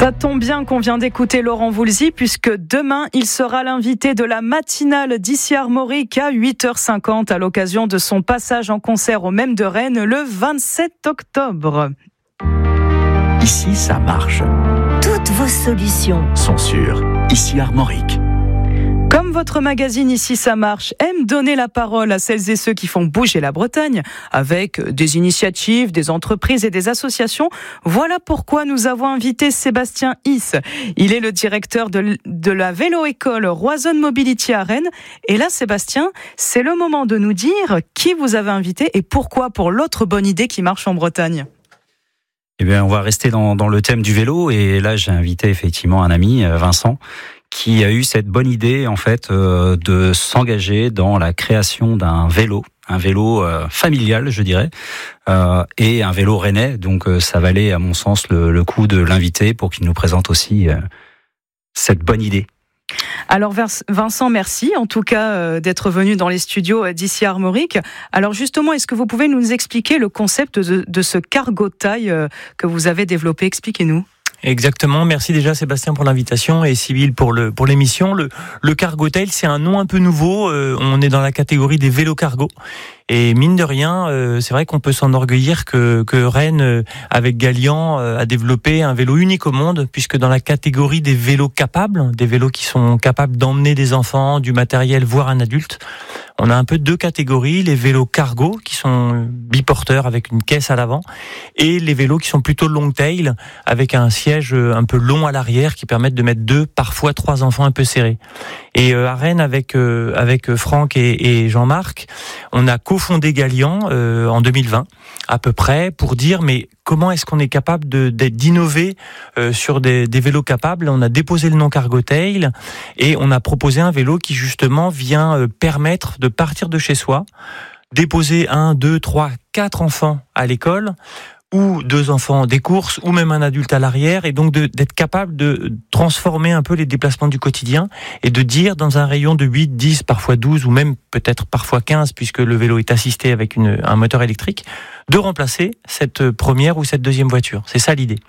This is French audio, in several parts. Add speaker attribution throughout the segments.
Speaker 1: Ça tombe bien qu'on vient d'écouter Laurent Voulzy, puisque demain, il sera l'invité de la matinale d'Ici Armorique à 8h50 à l'occasion de son passage en concert au Même de Rennes le 27 octobre.
Speaker 2: Ici, ça marche.
Speaker 3: Toutes vos solutions
Speaker 2: sont sur Ici Armorique.
Speaker 1: Comme votre magazine Ici ça marche aime donner la parole à celles et ceux qui font bouger la Bretagne, avec des initiatives, des entreprises et des associations, voilà pourquoi nous avons invité Sébastien Is. Il est le directeur de la vélo-école Roison Mobility à Rennes. Et là, Sébastien, c'est le moment de nous dire qui vous avez invité et pourquoi pour l'autre bonne idée qui marche en Bretagne.
Speaker 4: Eh bien, on va rester dans le thème du vélo, et là, j'ai invité effectivement un ami, Vincent, qui a eu cette bonne idée en fait de s'engager dans la création d'un vélo, un vélo familial, je dirais, et un vélo rennais. Donc, ça valait, à mon sens, le coup de l'inviter pour qu'il nous présente aussi cette bonne idée.
Speaker 1: Alors Vincent, merci en tout cas d'être venu dans les studios d'Ici Armorique. Alors justement, est-ce que vous pouvez nous expliquer le concept de ce cargo taille que vous avez développé ? Expliquez-nous.
Speaker 5: Exactement, merci déjà Sébastien pour l'invitation et Sybille pour l'émission. Le cargo tail, c'est un nom un peu nouveau, on est dans la catégorie des vélos cargo. Et mine de rien, c'est vrai qu'on peut s'enorgueillir que Rennes, avec Galian, a développé un vélo unique au monde, puisque dans la catégorie des vélos capables, des vélos qui sont capables d'emmener des enfants, du matériel, voire un adulte, on a un peu deux catégories, les vélos cargo, qui sont biporteurs avec une caisse à l'avant, et les vélos qui sont plutôt long tail, avec un siège un peu long à l'arrière, qui permettent de mettre 2, parfois 3 enfants un peu serrés. Et à Rennes, avec Franck et Jean-Marc, on a cofondé Galian en 2020, à peu près, pour dire mais comment est-ce qu'on est capable d'innover sur des vélos capables. On a déposé le nom Cargo Tail et on a proposé un vélo qui justement vient permettre de partir de chez soi, déposer 1, 2, 3, 4 enfants à l'école, ou 2 enfants des courses, ou même un adulte à l'arrière, et donc d'être capable de transformer un peu les déplacements du quotidien, et de dire dans un rayon de 8, 10, parfois 12, ou même peut-être parfois 15, puisque le vélo est assisté avec un moteur électrique, de remplacer cette première ou cette deuxième voiture. C'est ça l'idée.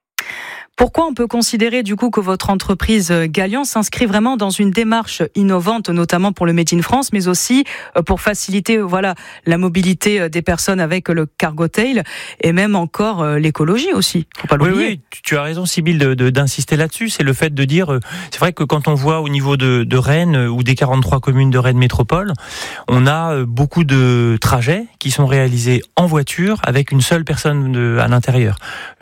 Speaker 1: Pourquoi on peut considérer du coup que votre entreprise Galian s'inscrit vraiment dans une démarche innovante, notamment pour le Made in France, mais aussi pour faciliter la mobilité des personnes avec le cargo tail et même encore l'écologie aussi. Faut pas l'oublier.
Speaker 5: Oui, tu as raison, Sybille, d'insister là-dessus. C'est le fait de dire, c'est vrai que quand on voit au niveau de Rennes ou des 43 communes de Rennes Métropole, on a beaucoup de trajets qui sont réalisés en voiture avec une seule personne à l'intérieur.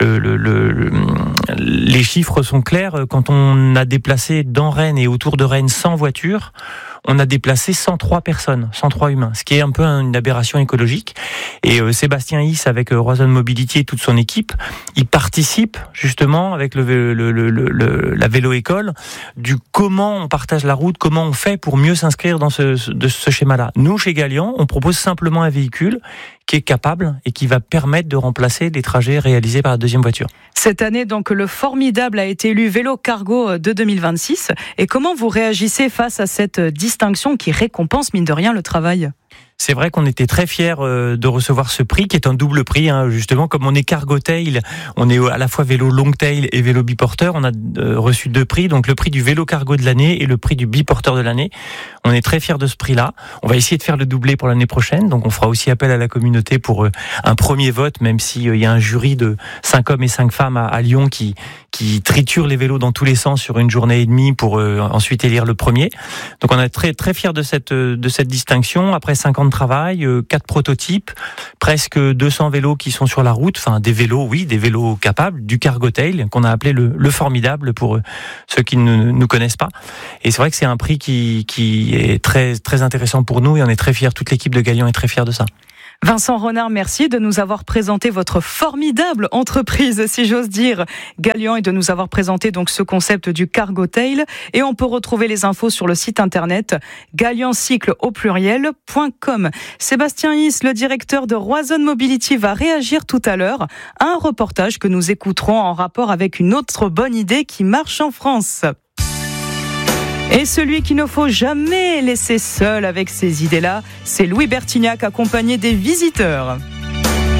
Speaker 5: Les chiffres sont clairs. Quand on a déplacé dans Rennes et autour de Rennes 100 voitures, on a déplacé 103 personnes, 103 humains, ce qui est un peu une aberration écologique. Et Sébastien Is, avec Roison Mobility et toute son équipe, il participe justement avec la vélo-école du comment on partage la route, comment on fait pour mieux s'inscrire dans ce schéma-là. Nous, chez Galian, on propose simplement un véhicule qui est capable et qui va permettre de remplacer les trajets réalisés par la deuxième voiture.
Speaker 1: Cette année, donc, le formidable a été élu vélo cargo de 2026. Et comment vous réagissez face à cette distinction qui récompense, mine de rien, le travail ?
Speaker 5: C'est vrai qu'on était très fiers de recevoir ce prix, qui est un double prix, justement, comme on est cargo tail, on est à la fois vélo long tail et vélo biporteur. On a reçu 2 prix, donc le prix du vélo cargo de l'année et le prix du biporteur de l'année. On est très fiers de ce prix-là. On va essayer de faire le doublé pour l'année prochaine, donc on fera aussi appel à la communauté pour un premier vote, même s'il y a un jury de 5 hommes et 5 femmes à Lyon qui triture les vélos dans tous les sens sur une journée et demie pour ensuite élire le premier. Donc on est très très fiers de cette distinction. Après 5 ans de travail, 4 prototypes, presque 200 vélos qui sont sur la route, enfin des vélos capables, du cargo tail qu'on a appelé le formidable pour ceux qui ne nous connaissent pas. Et c'est vrai que c'est un prix qui est très très intéressant pour nous et on est très fiers, toute l'équipe de Galian est très fière de ça.
Speaker 1: Vincent Renard, merci de nous avoir présenté votre formidable entreprise, si j'ose dire, Galian, et de nous avoir présenté donc ce concept du cargo tail. Et on peut retrouver les infos sur le site internet galiancycle.com. Sébastien Is, le directeur de Roison Mobility, va réagir tout à l'heure à un reportage que nous écouterons en rapport avec une autre bonne idée qui marche en France. Et celui qu'il ne faut jamais laisser seul avec ces idées-là, c'est Louis Bertignac accompagné des visiteurs.